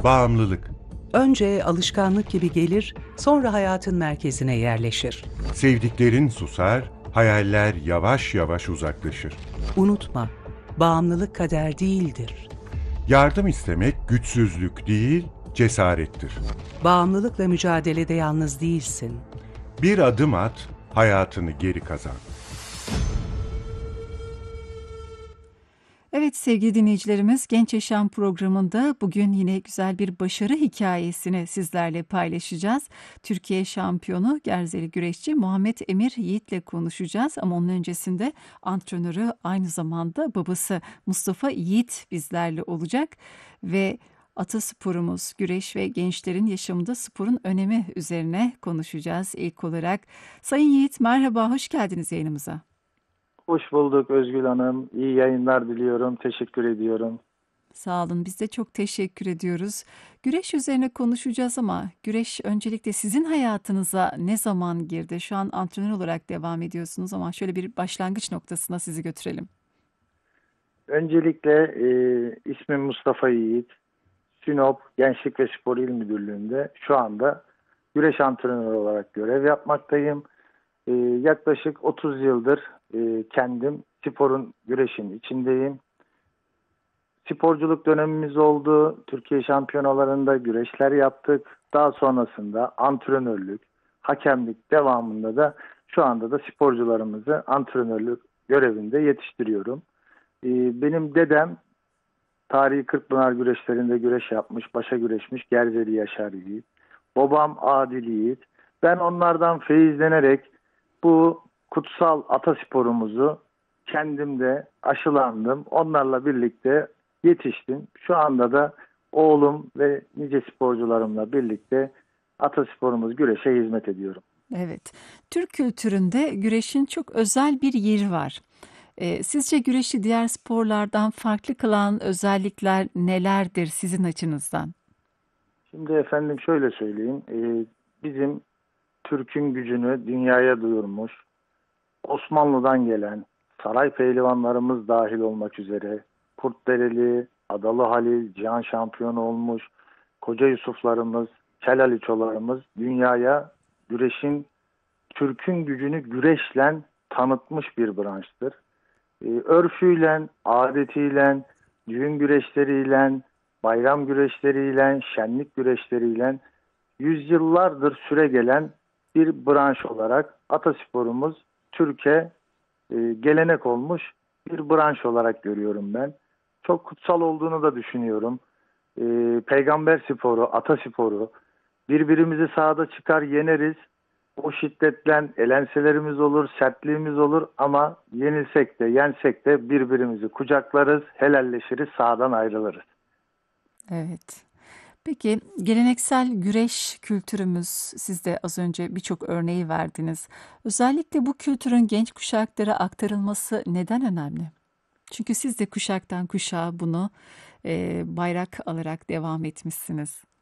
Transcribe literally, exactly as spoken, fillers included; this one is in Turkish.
Bağımlılık. Önce alışkanlık gibi gelir, sonra hayatın merkezine yerleşir. Sevdiklerin susar, hayaller yavaş yavaş uzaklaşır. Unutma, bağımlılık kader değildir. Yardım istemek güçsüzlük değil, cesarettir. Bağımlılıkla mücadelede yalnız değilsin. Bir adım at, hayatını geri kazan. Evet sevgili dinleyicilerimiz, Genç Yaşam programında bugün yine güzel bir başarı hikayesini sizlerle paylaşacağız. Türkiye şampiyonu Gerzeli güreşçi Muhammed Emir Yiğit'le konuşacağız. Ama onun öncesinde antrenörü, aynı zamanda babası Mustafa Yiğit bizlerle olacak. Ve atasporumuz güreş ve gençlerin yaşamında sporun önemi üzerine konuşacağız ilk olarak. Sayın Yiğit, merhaba, hoş geldiniz yayınımıza. Hoş bulduk Özgül Hanım. İyi yayınlar diliyorum. Teşekkür ediyorum. Sağ olun. Biz de çok teşekkür ediyoruz. Güreş üzerine konuşacağız ama güreş öncelikle sizin hayatınıza ne zaman girdi? Şu an antrenör olarak devam ediyorsunuz ama şöyle bir başlangıç noktasına sizi götürelim. Öncelikle e, ismim Mustafa Yiğit. Sinop Gençlik ve Spor İl Müdürlüğü'nde şu anda güreş antrenörü olarak görev yapmaktayım. E, yaklaşık otuz yıldır e, kendim sporun, güreşin içindeyim. Sporculuk dönemimiz oldu. Türkiye şampiyonalarında güreşler yaptık. Daha sonrasında antrenörlük, hakemlik devamında da şu anda da sporcularımızı antrenörlük görevinde yetiştiriyorum. Ee, benim dedem tarihi Kırkpınar güreşlerinde güreş yapmış, başa güreşmiş Gerzeli Yaşar Yiğit. Babam Adil Yiğit. Ben onlardan feyizlenerek bu kutsal atasporumuzu kendimde aşılandım. Onlarla birlikte yetiştim. Şu anda da oğlum ve nice sporcularımla birlikte atasporumuz güreşe hizmet ediyorum. Evet, Türk kültüründe güreşin çok özel bir yeri var. Ee, sizce güreşi diğer sporlardan farklı kılan özellikler nelerdir sizin açınızdan? Şimdi efendim şöyle söyleyeyim. Ee, bizim Türk'ün gücünü dünyaya duyurmuş, Osmanlı'dan gelen saray pehlivanlarımız dahil olmak üzere Kurtdereli, Adalı Halil, Cihan şampiyonu olmuş, Koca Yusuflarımız, Kel Aliçolarımız dünyaya güreşin, Türk'ün gücünü güreşle tanıtmış bir branştır. Ee, örfüyle, adetiyle, düğün güreşleriyle, bayram güreşleriyle, şenlik güreşleriyle yüzyıllardır süre gelen bir branş olarak atasporumuz Türkiye e, gelenek olmuş bir branş olarak görüyorum ben. Çok kutsal olduğunu da düşünüyorum. E, peygamber sporu, atasporu, birbirimizi sahada çıkar yeneriz. O şiddetle elenselerimiz olur, sertliğimiz olur ama yenilsek de yensek de birbirimizi kucaklarız, helalleşiriz, sahadan ayrılırız. Evet. Peki geleneksel güreş kültürümüz, siz de az önce birçok örneği verdiniz. Özellikle bu kültürün genç kuşaklara aktarılması neden önemli? Çünkü siz de kuşaktan kuşağa bunu e, bayrak alarak devam etmişsiniz.